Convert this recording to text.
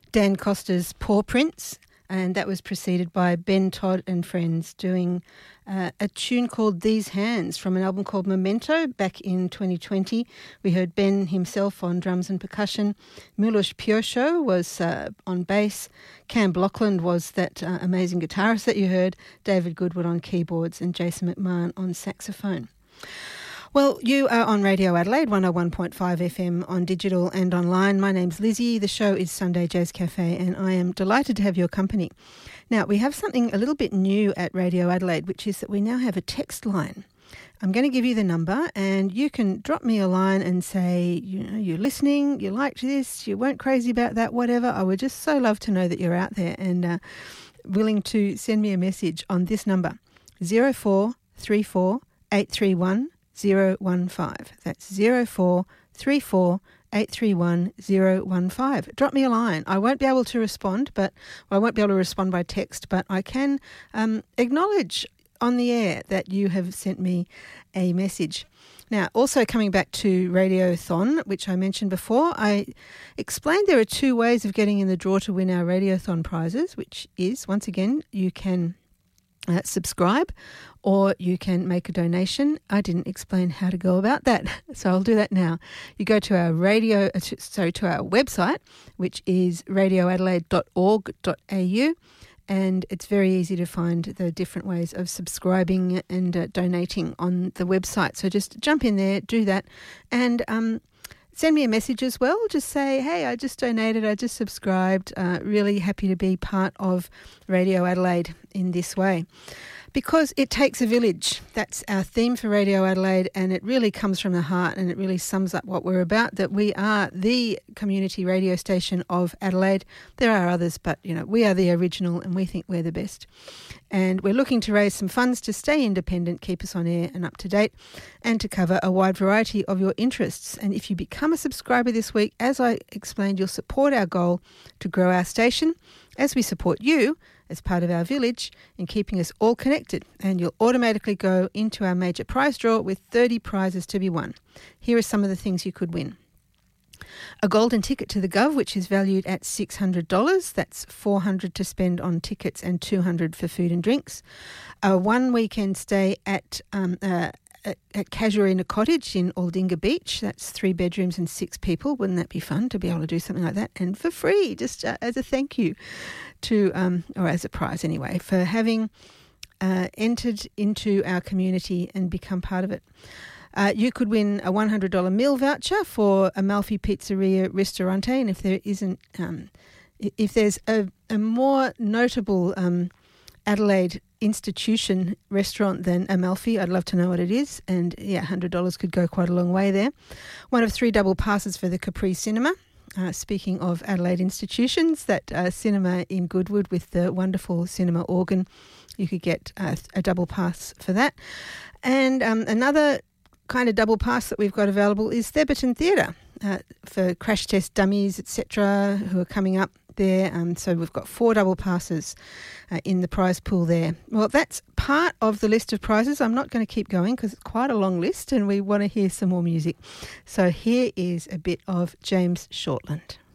Dan Costa's Paw Prints, and that was preceded by Ben Todd and Friends doing a tune called These Hands from an album called Memento back in 2020. We heard Ben himself on drums and percussion. Milos Piosho was on bass. Cam Blockland was that amazing guitarist that you heard. David Goodwood on keyboards and Jason McMahon on saxophone. Well, you are on Radio Adelaide, 101.5 FM on digital and online. My name's Lizzie. The show is Sunday Jazz Cafe, and I am delighted to have your company. Now, we have something a little bit new at Radio Adelaide, which is that we now have a text line. I'm going to give you the number, and you can drop me a line and say, you know, you're listening, you liked this, you weren't crazy about that, whatever. I would just so love to know that you're out there and willing to send me a message on this number, 0434 831 015. That's 0434 831 015. Drop me a line. I won't be able to respond, I won't be able to respond by text, but I can acknowledge on the air that you have sent me a message. Now, also coming back to Radiothon, which I mentioned before, I explained there are two ways of getting in the draw to win our Radiothon prizes, which is, once again, you can subscribe or you can make a donation. I didn't explain how to go about that, so I'll do that now. You go to our to our website, which is radioadelaide.org.au, and it's very easy to find the different ways of subscribing and donating on the website. So just jump in there, do that, and send me a message as well. Just say, hey, I just donated, I just subscribed. Really happy to be part of Radio Adelaide in this way. Because it takes a village. That's our theme for Radio Adelaide, and it really comes from the heart, and it really sums up what we're about, that we are the community radio station of Adelaide. There are others, but you know, we are the original and we think we're the best. And we're looking to raise some funds to stay independent, keep us on air and up to date, and to cover a wide variety of your interests. And if you become a subscriber this week, as I explained, you'll support our goal to grow our station as we support you as part of our village in keeping us all connected, and you'll automatically go into our major prize draw with 30 prizes to be won. Here are some of the things you could win. A golden ticket to the Gov, which is valued at $600. That's $400 to spend on tickets and $200 for food and drinks. A one weekend stay at Casuarina Cottage in Aldinga Beach. That's 3 bedrooms and 6 people. Wouldn't that be fun to be able to do something like that? And for free, just as a thank you to, or as a prize anyway, for having entered into our community and become part of it. You could win a $100 meal voucher for Amalfi Pizzeria Ristorante, and if there isn't, if there's a more notable Adelaide institution restaurant than Amalfi, I'd love to know what it is, and yeah, $100 could go quite a long way there. One of 3 double passes for the Capri Cinema. Speaking of Adelaide institutions, that cinema in Goodwood with the wonderful cinema organ, you could get a double pass for that. And another kind of double pass that we've got available is Theberton Theatre for crash test dummies, etc., who are coming up there. So we've got 4 double passes in the prize pool there. Well, that's part of the list of prizes. I'm not going to keep going because it's quite a long list and we want to hear some more music. So here is a bit of James Shortland.